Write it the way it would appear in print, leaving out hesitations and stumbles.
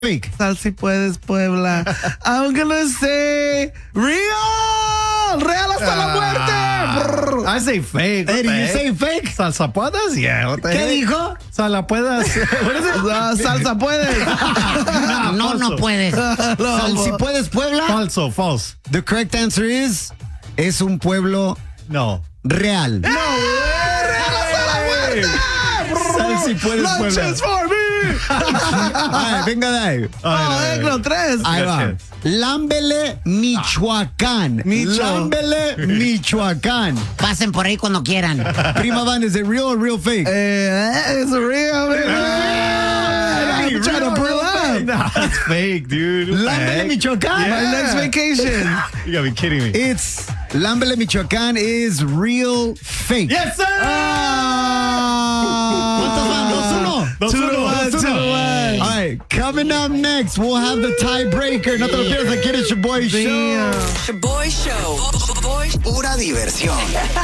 Fake. Sal si puedes, Puebla. I'm gonna say real. Real hasta la muerte. I say fake. Eddie, you say fake? ¿Salsa puedas? Yeah. What the ¿Qué heck? dijo? ¿Salsa puedas? What is it? Salsa puedes. No puedes. Sal si puedes, Puebla. Falso, false. The correct answer is, es un pueblo No. real. Real hasta la muerte. Sal si puedes, Lunches Puebla. for me. Ay, venga de ahí. No, 3. Ahí va. Gracias. Lámbele, Michoacán. Lámbele, Michoacán. Pasen por ahí cuando quieran. Prima Van, is it real or real fake? It's real, baby. I'm trying to pull up. No, it's fake, dude. What the Lámbele, heck? Michoacán. My next vacation. You gotta be kidding me. It's Lámbele, Michoacán is real fake. Yes, sir! ¿Cuántos van? 2-1. 2-1. All right, coming up next, we'll have the tiebreaker. No te lo pierdas, aquí en el Show Boy Show. Boy Show. Pura diversión.